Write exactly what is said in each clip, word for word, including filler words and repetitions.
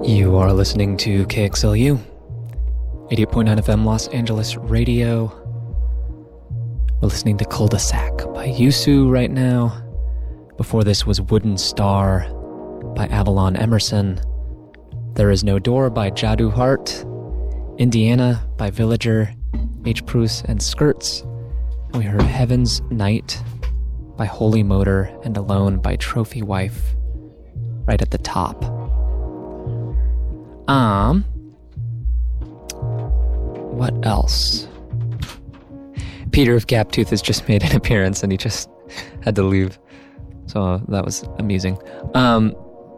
You are listening to K X L U, eighty-eight point nine F M Los Angeles Radio. We're listening to Cul-de-Sac by Yusu right now. Before this was Wooden Star by Avalon Emerson. There Is No Door by Jadu Heart. Indiana by Villager, H. Bruce and Skirts. And we heard Heaven's Night by Holy Motor and Alone by Trophy Wife right at the top. Um, what else? Peter of Gaptooth has just made an appearance and he just had to leave. So uh, that was amusing. Um,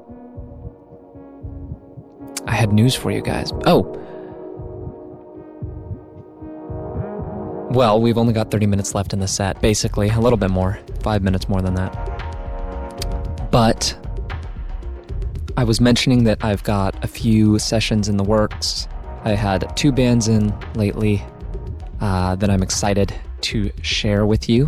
I had news for you guys. Oh. Well, we've only got thirty minutes left in the set, basically. A little bit more. Five minutes more than that. But I was mentioning that I've got a few sessions in the works. I had two bands in lately uh, that I'm excited to share with you.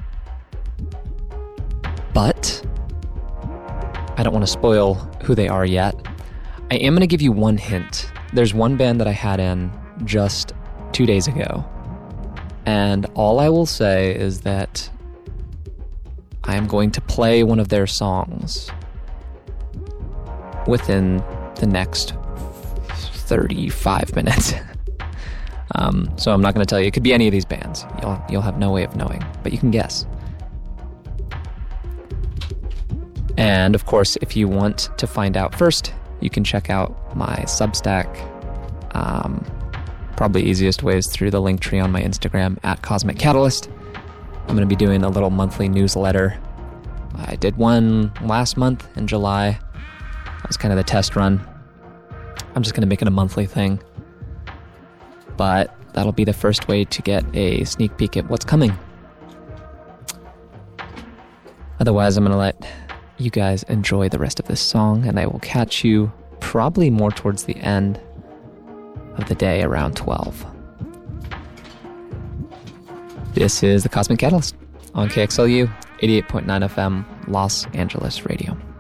But I don't want to spoil who they are yet. I am going to give you one hint. There's one band that I had in just two days ago. And all I will say is that I am going to play one of their songs within the next thirty-five minutes. um, so I'm not going to tell you. It could be any of these bands. You'll you'll have no way of knowing, but you can guess. And of course, if you want to find out first, you can check out my Substack. Um, probably easiest way is through the link tree on my Instagram at Cosmic Catalyst. I'm going to be doing a little monthly newsletter. I did one last month in July. That was kind of the test run. I'm just going to make it a monthly thing. But that'll be the first way to get a sneak peek at what's coming. Otherwise, I'm going to let you guys enjoy the rest of this song, and I will catch you probably more towards the end of the day around twelve. This is the Cosmic Catalyst on K X L U, eighty-eight point nine F M, Los Angeles Radio.